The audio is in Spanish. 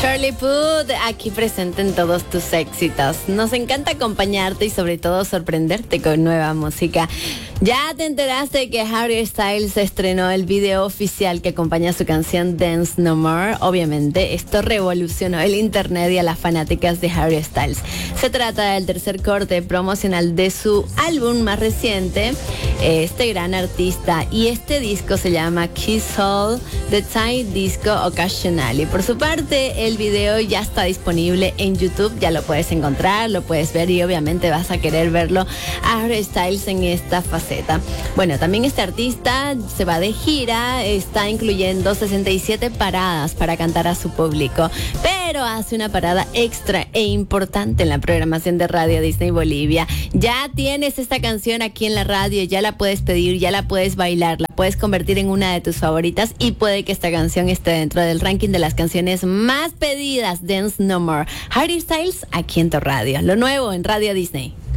Charlie Puth, aquí presente en todos tus éxitos. Nos encanta acompañarte y sobre todo sorprenderte con nueva música. Ya te enteraste que Harry Styles estrenó el video oficial que acompaña su canción Dance No More. Obviamente, esto revolucionó el internet y a las fanáticas de Harry Styles. Se trata del tercer corte promocional de su álbum más reciente, este gran artista. Y este disco se llama Kiss All The Time Disco Occasional. Y por su parte, el video ya está disponible en YouTube. Ya lo puedes encontrar, lo puedes ver y obviamente vas a querer verlo a Harry Styles en esta faceta. Bueno, también este artista se va de gira, está incluyendo 67 paradas para cantar a su público, pero hace una parada extra e importante en la programación de Radio Disney Bolivia. Ya tienes esta canción aquí en la radio, ya la puedes pedir, ya la puedes bailar, la puedes convertir en una de tus favoritas y puede que esta canción esté dentro del ranking de las canciones más pedidas, Dance No More. Harry Styles aquí en tu radio, lo nuevo en Radio Disney.